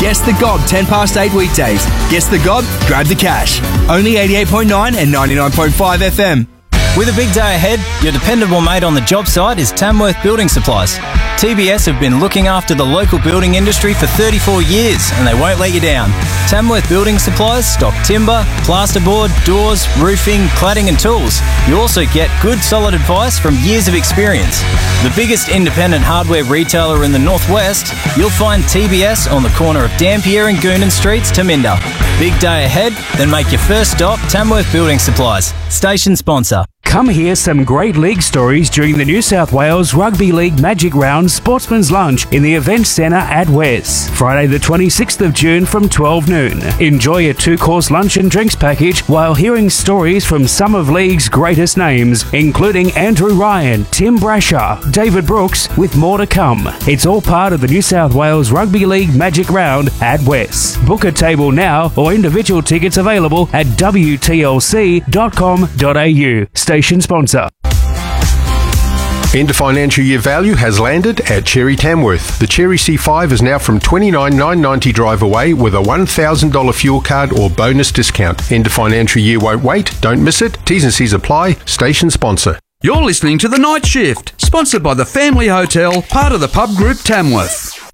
Guess the Gob 10 past 8 weekdays. Guess the Gob, grab the cash. Only 88.9 and 99.5 FM. With a big day ahead, your dependable mate on the job site is Tamworth Building Supplies. TBS have been looking after the local building industry for 34 years and they won't let you down. Tamworth Building Supplies stock timber, plasterboard, doors, roofing, cladding and tools. You also get good solid advice from years of experience. The biggest independent hardware retailer in the northwest, you'll find TBS on the corner of Dampier and Goonan Streets, Taminda. Big day ahead? Then make your first stop Tamworth Building Supplies. Station sponsor. Come hear some great league stories during the New South Wales Rugby League Magic Round Sportsman's Lunch in the Event Centre at Wes, Friday the 26th of June from 12 noon. Enjoy a 2-course lunch and drinks package while hearing stories from some of League's greatest names, including Andrew Ryan, Tim Brasher, David Brooks, with more to come. It's all part of the New South Wales Rugby League Magic Round at Wes. Book a table now or individual tickets available at wtlc.com.au. Station sponsor. End of financial year value has landed at Cherry Tamworth. The Cherry C5 is now from $29,990 drive away with a $1,000 fuel card or bonus discount. End of financial year won't wait. Don't miss it. T's and C's apply. Station sponsor. You're listening to The Night Shift, sponsored by the Family Hotel, part of the Pub Group Tamworth.